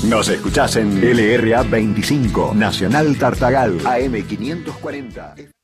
Nos escuchás en LRA 25, Nacional Tartagal, AM 540.